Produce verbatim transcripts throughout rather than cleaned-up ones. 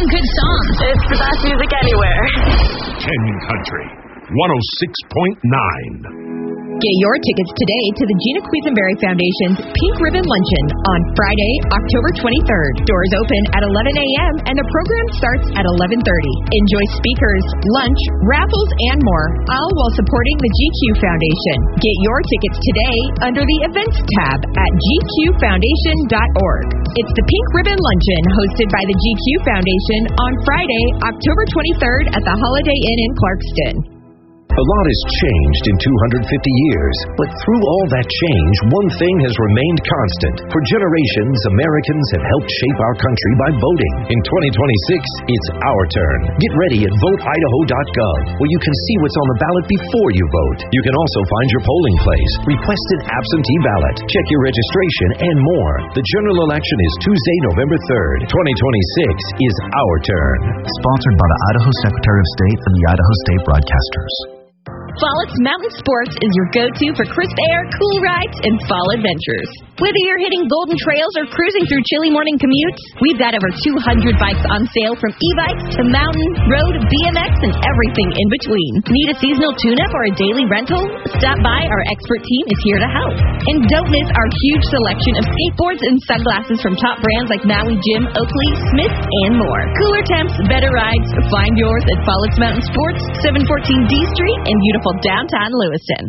playing good songs. It's the best music anywhere. Canyon Country, one oh six point nine. Get your tickets today to the Gina Quisenberry Foundation's Pink Ribbon Luncheon on Friday, October twenty-third. Doors open at eleven a.m. and the program starts at eleven thirty. Enjoy speakers, lunch, raffles, and more, all while supporting the G Q Foundation. Get your tickets today under the Events tab at g q foundation dot org. It's the Pink Ribbon Luncheon hosted by the G Q Foundation on Friday, October twenty-third at the Holiday Inn in Clarkston. A lot has changed in two hundred fifty years, but through all that change, one thing has remained constant. For generations, Americans have helped shape our country by voting. In twenty twenty-six, it's our turn. Get ready at vote idaho dot gov, where you can see what's on the ballot before you vote. You can also find your polling place, request an absentee ballot, check your registration, and more. The general election is Tuesday, November third. twenty twenty-six is our turn. Sponsored by the Idaho Secretary of State and the Idaho State Broadcasters. Follett Mountain Sports is your go-to for crisp air, cool rides, and fall adventures. Whether you're hitting golden trails or cruising through chilly morning commutes, we've got over two hundred bikes on sale from e-bikes to mountain, road, B M X, and everything in between. Need a seasonal tune-up or a daily rental? Stop by. Our expert team is here to help. And don't miss our huge selection of skateboards and sunglasses from top brands like Maui Jim, Oakley, Smith, and more. Cooler temps, better rides. Find yours at Follett Mountain Sports, seven fourteen D Street in beautiful downtown Lewiston.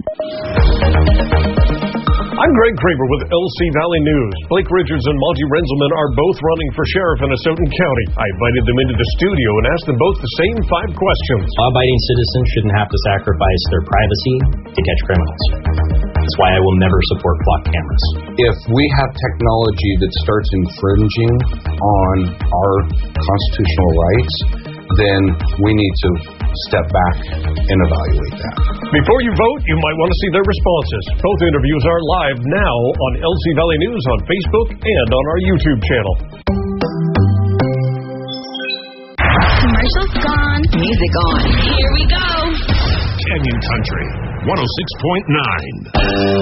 I'm Greg Kramer with L C Valley News. Blake Richards and Monty Renzelman are both running for sheriff in Asotin County. I invited them into the studio and asked them both the same five questions. Law-abiding citizens shouldn't have to sacrifice their privacy to catch criminals. That's why I will never support flock cameras. If we have technology that starts infringing on our constitutional rights, then we need to step back and evaluate that. Before you vote, you might want to see their responses. Both interviews are live now on L C Valley News on Facebook and on our YouTube channel. Commercials gone, music on. Here we go. Canyon Country, one oh six point nine.